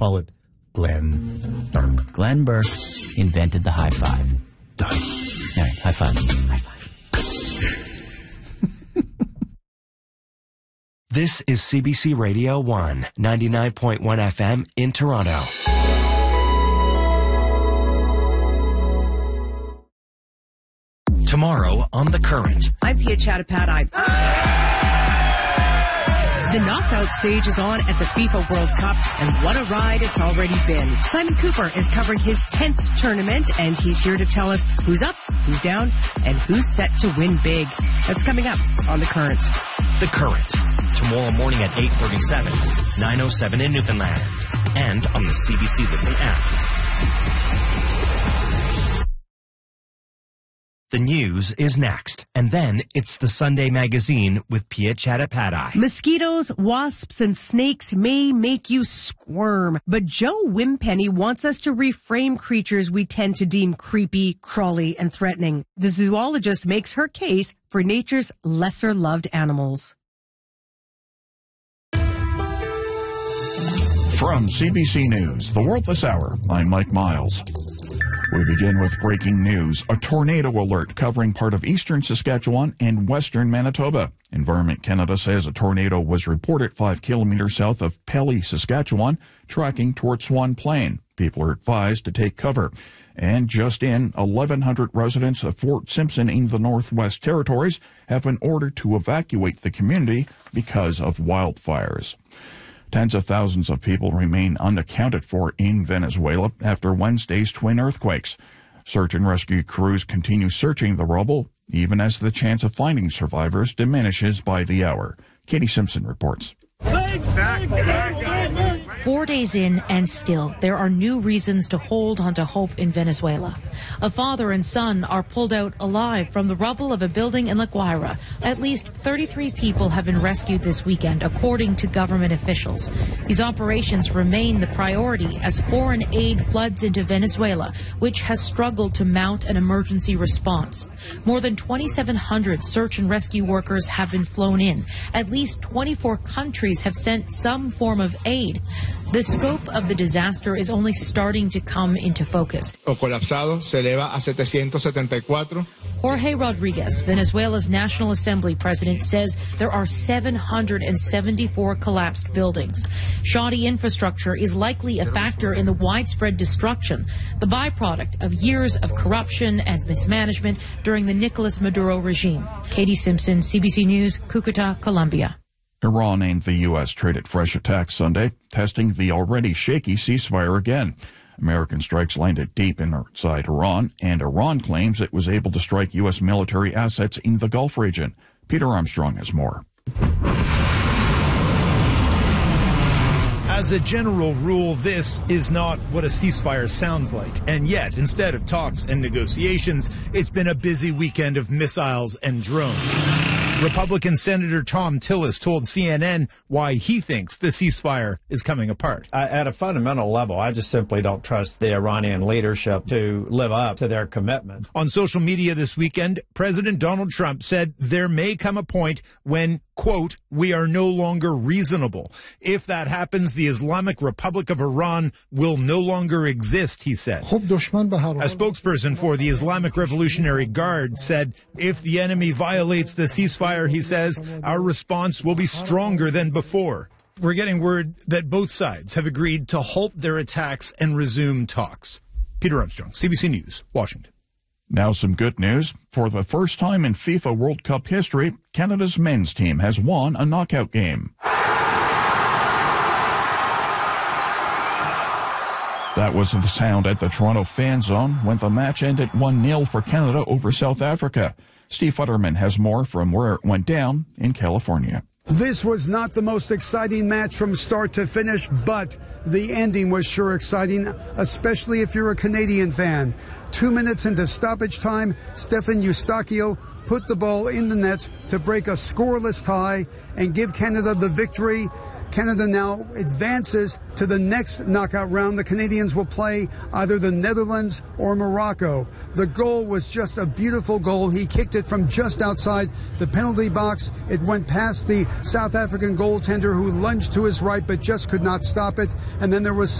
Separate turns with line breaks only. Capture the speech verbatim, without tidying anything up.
call it Glenn Burke.
Glenn Burke invented the high five.
Done.
All right, high five. High five.
This is C B C Radio one, ninety-nine point one F M in Toronto. Tomorrow on The Current.
I'm Pia Chattopadhyay. The knockout stage is on at the FIFA World Cup, and what a ride it's already been. Simon Cooper is covering his tenth tournament, and he's here to tell us who's up, who's down, and who's set to win big. That's coming up on The Current.
The Current. Tomorrow morning at eight thirty-seven, nine oh seven in Newfoundland, and on the C B C Listen app. The news is next, and then it's the Sunday Magazine with Pia Chattopadhyay.
Mosquitoes, wasps, and snakes may make you squirm, but Joe Wimpenny wants us to reframe creatures we tend to deem creepy, crawly, and threatening. The zoologist makes her case for nature's lesser-loved animals.
From C B C News, The World This Hour, I'm Mike Miles. We begin with breaking news. A tornado alert covering part of eastern Saskatchewan and western Manitoba. Environment Canada says a tornado was reported five kilometers south of Pelly, Saskatchewan, tracking toward Swan Plain. People are advised to take cover. And just in, eleven hundred residents of Fort Simpson in the Northwest Territories have been ordered to evacuate the community because of wildfires. Tens of thousands of people remain unaccounted for in Venezuela after Wednesday's twin earthquakes. Search and rescue crews continue searching the rubble, even as the chance of finding survivors diminishes by the hour. Katie Simpson reports.
Four days in, and still, there are new reasons to hold onto hope in Venezuela. A father and son are pulled out alive from the rubble of a building in La Guaira. At least thirty-three people have been rescued this weekend, according to government officials. These operations remain the priority as foreign aid floods into Venezuela, which has struggled to mount an emergency response. More than twenty-seven hundred search and rescue workers have been flown in. At least twenty-four countries have sent some form of aid. The scope of the disaster is only starting to come into focus. Jorge Rodriguez, Venezuela's National Assembly president, says there are seven hundred seventy-four collapsed buildings. Shoddy infrastructure is likely a factor in the widespread destruction, the byproduct of years of corruption and mismanagement during the Nicolas Maduro regime. Katie Simpson, C B C News, Cucuta, Colombia.
Iran and the U S traded fresh attacks Sunday, testing the already shaky ceasefire again. American strikes landed deep inside Iran, and Iran claims it was able to strike U S military assets in the Gulf region. Peter Armstrong has more.
As a general rule, this is not what a ceasefire sounds like. And yet, instead of talks and negotiations, it's been a busy weekend of missiles and drones. Republican Senator Thom Tillis told C N N why he thinks the ceasefire is coming apart.
Uh, at a fundamental level, I just simply don't trust the Iranian leadership to live up to their commitment.
On social media this weekend, President Donald Trump said there may come a point when, quote, we are no longer reasonable. If that happens, the Islamic Republic of Iran will no longer exist, he said. A spokesperson for the Islamic Revolutionary Guard said, if the enemy violates the ceasefire, he says, our response will be stronger than before. We're getting word that both sides have agreed to halt their attacks and resume talks. Peter Armstrong, C B C News, Washington.
Now some good news. For the first time in FIFA World Cup history, Canada's men's team has won a knockout game. That was the sound at the Toronto Fan Zone when the match ended one nil for Canada over South Africa. Steve Futterman has more from where it went down in California.
This was not the most exciting match from start to finish, but the ending was sure exciting, especially if you're a Canadian fan. Two minutes into stoppage time, Stefan Eustáquio put the ball in the net to break a scoreless tie and give Canada the victory. Canada now advances to the next knockout round. The Canadians will play either the Netherlands or Morocco. The goal was just a beautiful goal. He kicked it from just outside the penalty box. It went past the South African goaltender, who lunged to his right but just could not stop it. And then there was